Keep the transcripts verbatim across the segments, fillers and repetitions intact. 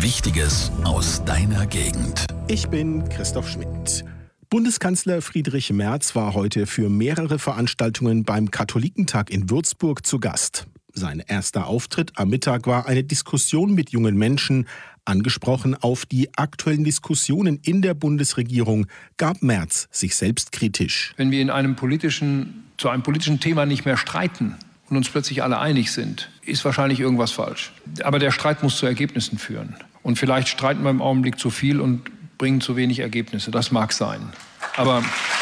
Wichtiges aus deiner Gegend. Ich bin Christoph Schmidt. Bundeskanzler Friedrich Merz war heute für mehrere Veranstaltungen beim Katholikentag in Würzburg zu Gast. Sein erster Auftritt am Mittag war eine Diskussion mit jungen Menschen. Angesprochen auf die aktuellen Diskussionen in der Bundesregierung gab Merz sich selbst kritisch. Wenn wir in einem politischen, zu einem politischen Thema nicht mehr streiten und uns plötzlich alle einig sind, ist wahrscheinlich irgendwas falsch. Aber der Streit muss zu Ergebnissen führen. Und vielleicht streiten wir im Augenblick zu viel und bringen zu wenig Ergebnisse. Das mag sein. Aber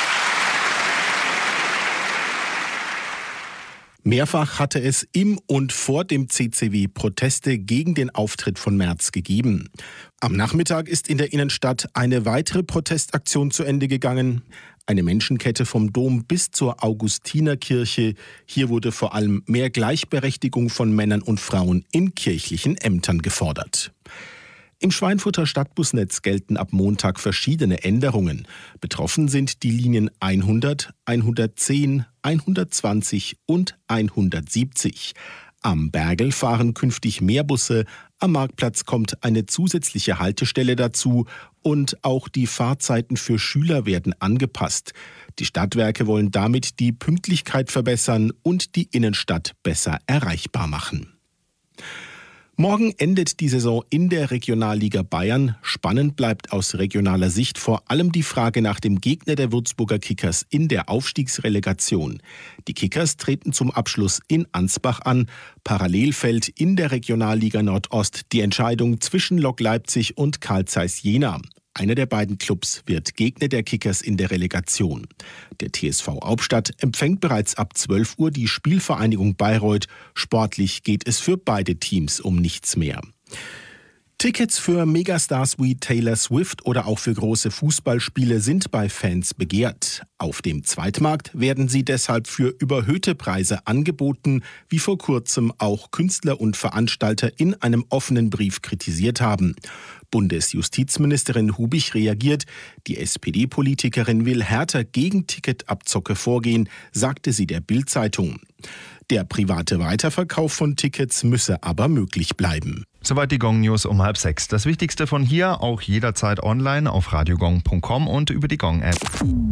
mehrfach hatte es im und vor dem C C W Proteste gegen den Auftritt von Merz gegeben. Am Nachmittag ist in der Innenstadt eine weitere Protestaktion zu Ende gegangen. Eine Menschenkette vom Dom bis zur Augustinerkirche. Hier wurde vor allem mehr Gleichberechtigung von Männern und Frauen in kirchlichen Ämtern gefordert. Im Schweinfurter Stadtbusnetz gelten ab Montag verschiedene Änderungen. Betroffen sind die Linien hundert, hundertzehn, hundertzwanzig und hundertsiebzig. Am Bergel fahren künftig mehr Busse, am Marktplatz kommt eine zusätzliche Haltestelle dazu und auch die Fahrzeiten für Schüler werden angepasst. Die Stadtwerke wollen damit die Pünktlichkeit verbessern und die Innenstadt besser erreichbar machen. Morgen endet die Saison in der Regionalliga Bayern. Spannend bleibt aus regionaler Sicht vor allem die Frage nach dem Gegner der Würzburger Kickers in der Aufstiegsrelegation. Die Kickers treten zum Abschluss in Ansbach an. Parallel fällt in der Regionalliga Nordost die Entscheidung zwischen Lok Leipzig und Carl Zeiss Jena. Einer der beiden Clubs wird Gegner der Kickers in der Relegation. Der T S V Hauptstadt empfängt bereits ab zwölf Uhr die Spielvereinigung Bayreuth. Sportlich geht es für beide Teams um nichts mehr. Tickets für Megastars wie Taylor Swift oder auch für große Fußballspiele sind bei Fans begehrt. Auf dem Zweitmarkt werden sie deshalb für überhöhte Preise angeboten, wie vor kurzem auch Künstler und Veranstalter in einem offenen Brief kritisiert haben. Bundesjustizministerin Hubich reagiert. Die S P D-Politikerin will härter gegen Ticketabzocke vorgehen, sagte sie der Bild-Zeitung. Der private Weiterverkauf von Tickets müsse aber möglich bleiben. Soweit die Gong News um halb sechs. Das Wichtigste von hier auch jederzeit online auf radiogong punkt com und über die Gong App.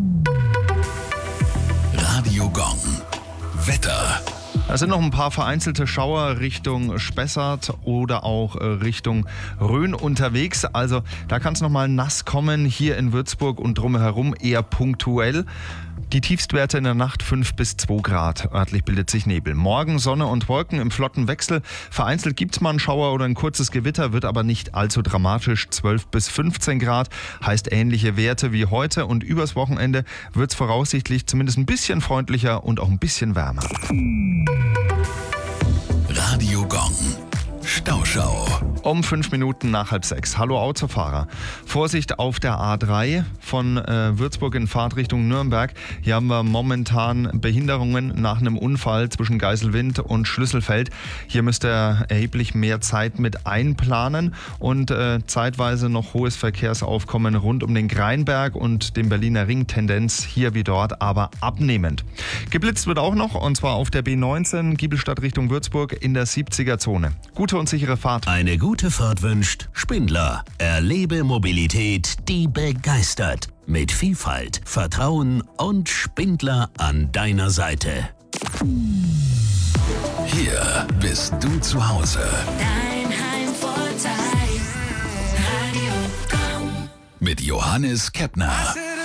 Radio Gong. Wetter. Es sind noch ein paar vereinzelte Schauer Richtung Spessart oder auch Richtung Rhön unterwegs. Also da kann es nochmal nass kommen, hier in Würzburg und drumherum eher punktuell. Die Tiefstwerte in der Nacht fünf bis zwei Grad. Örtlich bildet sich Nebel. Morgen Sonne und Wolken im flotten Wechsel. Vereinzelt gibt es mal einen Schauer oder ein kurzes Gewitter, wird aber nicht allzu dramatisch. zwölf bis fünfzehn Grad heißt ähnliche Werte wie heute. Und übers Wochenende wird es voraussichtlich zumindest ein bisschen freundlicher und auch ein bisschen wärmer. Radio Gong. Stauschau. Um fünf Minuten nach halb sechs. Hallo Autofahrer. Vorsicht auf der A drei von äh, Würzburg in Fahrtrichtung Nürnberg. Hier haben wir momentan Behinderungen nach einem Unfall zwischen Geiselwind und Schlüsselfeld. Hier müsst ihr erheblich mehr Zeit mit einplanen und äh, zeitweise noch hohes Verkehrsaufkommen rund um den Greinberg und den Berliner Ring. Tendenz hier wie dort, aber abnehmend. Geblitzt wird auch noch und zwar auf der B neunzehn Giebelstadt Richtung Würzburg in der siebziger Zone. Gute und sichere Fahrt. Eine gute Fahrt wünscht Spindler. Erlebe Mobilität, die begeistert. Mit Vielfalt, Vertrauen und Spindler an deiner Seite. Hier bist du zu Hause. Dein Heimvorteil. Radio Gong. Mit Johannes Keppner.